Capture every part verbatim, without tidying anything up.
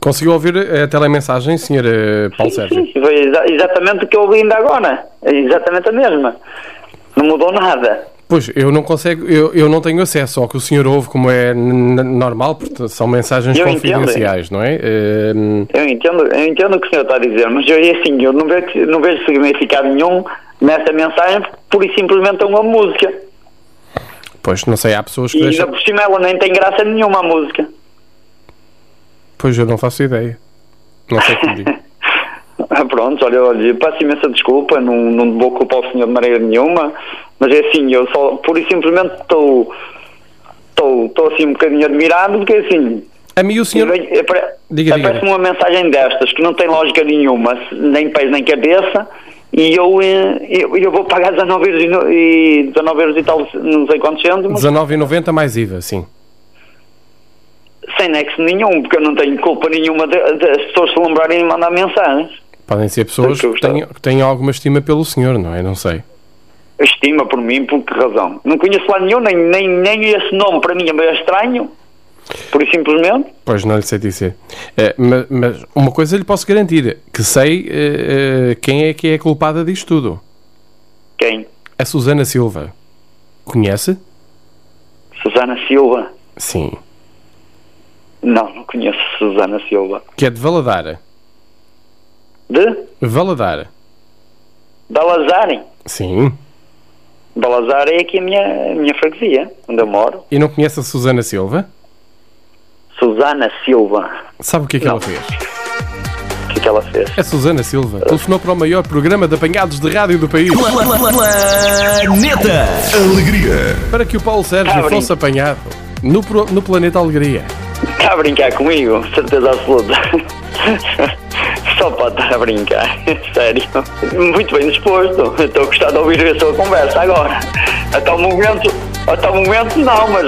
Conseguiu ouvir a telemensagem, senhor Paulo Sérgio? Sim, foi exa- exatamente o que eu ouvi ainda agora. É exatamente a mesma. Não mudou nada. Pois, eu não consigo, eu, eu não tenho acesso ao que o senhor ouve, como é n- normal, porque são mensagens Eu confidenciais, não é? Uh, Eu entendo, eu entendo o que o senhor está a dizer, mas eu, assim, eu não vejo, não vejo significado nenhum nessa mensagem, por e simplesmente é uma música. Pois, não sei, há pessoas que E deixam... ainda por cima ela nem tem graça nenhuma, a música. Pois, eu não faço ideia. Não sei como digo. Ah, pronto, olha, olha, peço imensa desculpa, não, não vou culpar o senhor de maneira nenhuma, mas é assim, eu só, por e simplesmente estou, estou, estou assim um bocadinho admirado, porque assim... A mim o senhor... Vem, é, é, Diga, diga. Aparece-me uma mensagem destas, que não tem lógica nenhuma, nem pés nem cabeça, e eu, eu, eu vou pagar dezanove euros e, dezanove euros e tal, não sei quantos cêntimos. dezanove e noventa mais I V A, sim. Sem nexo nenhum, porque eu não tenho culpa nenhuma das de, de pessoas se lembrarem de mandar mensagens. Podem ser pessoas que têm, que têm alguma estima pelo senhor, não é? Não sei. Estima por mim, por que razão? Não conheço lá nenhum, nem, nem, nem esse nome para mim é meio estranho, por e simplesmente. Pois, não lhe sei dizer. É, mas, mas uma coisa lhe posso garantir, que sei é, é, quem é que é culpada disto tudo. Quem? A Susana Silva. Conhece? Susana Silva? Sim. Não, não conheço Susana Silva. Que é de Valadares. De? Valadares. Balazar? Sim. Balazar é aqui a minha, a minha freguesia, onde eu moro. E não conhece a Susana Silva? Susana Silva. Sabe o que é que Não. ela fez? O que é que ela fez? A Susana Silva telefonou para o maior programa de apanhados de rádio do país Planeta Alegria. para que o Paulo Sérgio Tá fosse apanhado no, pro- no Planeta Alegria. Está a brincar comigo? Certeza absoluta. Só pode estar a brincar. Sério. Muito bem disposto. Estou a gostar de ouvir a sua conversa agora. Até o momento, até o momento não, mas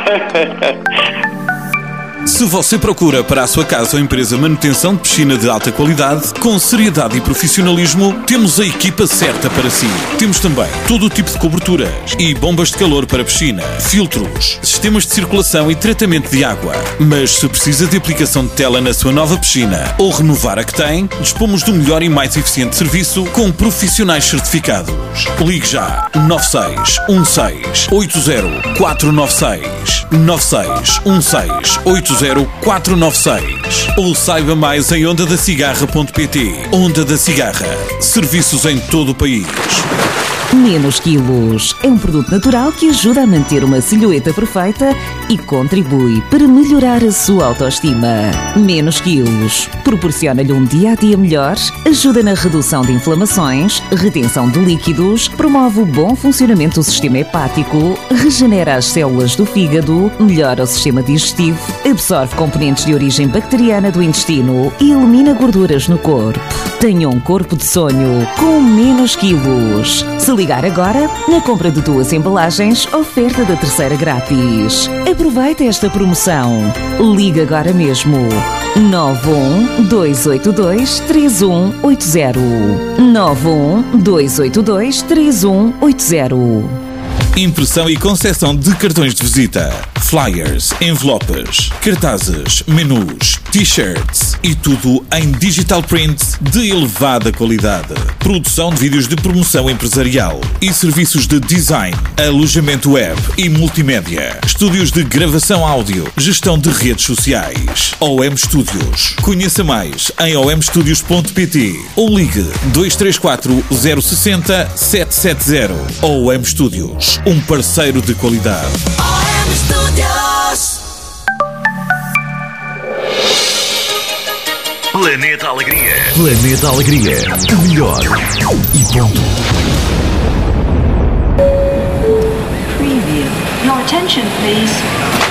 agora... Se você procura para a sua casa ou empresa manutenção de piscina de alta qualidade, com seriedade e profissionalismo, temos a equipa certa para si. Temos também todo o tipo de coberturas e bombas de calor para piscina, filtros, sistemas de circulação e tratamento de água. Mas se precisa de aplicação de tela na sua nova piscina ou renovar a que tem, dispomos do melhor e mais eficiente serviço com profissionais certificados. Ligue já nove seis um seis oito zero quatro nove seis nove seis um seis oito zero quatro nove seis ou saiba mais em onda da cigarra ponto pt. Onda da Cigarra. Serviços em todo o país. Menos Quilos é um produto natural que ajuda a manter uma silhueta perfeita e contribui para melhorar a sua autoestima. Menos Quilos proporciona-lhe um dia-a-dia melhor, ajuda na redução de inflamações, retenção de líquidos, promove o bom funcionamento do sistema hepático, regenera as células do fígado, melhora o sistema digestivo, absorve componentes de origem bacteriana do intestino e elimina gorduras no corpo. Tenha um corpo de sonho com menos quilos. Se ligar agora, na compra de duas embalagens, oferta da terceira grátis. Aproveite esta promoção. Ligue agora mesmo. nove um dois oito dois três um oito zero nove um dois oito dois três um oito zero. Impressão e concessão de cartões de visita, flyers, envelopes, cartazes, menus, t-shirts e tudo em digital print de elevada qualidade. Produção de vídeos de promoção empresarial e serviços de design, alojamento web e multimédia. Estúdios de gravação áudio, gestão de redes sociais. O M Studios. Conheça mais em o m studios ponto pt ou ligue dois três quatro zero seis zero sete sete zero. O M Studios. Um parceiro de qualidade. O M Studios. Planeta Alegria. Planeta Alegria. O melhor e ponto. Preview. Your attention, please.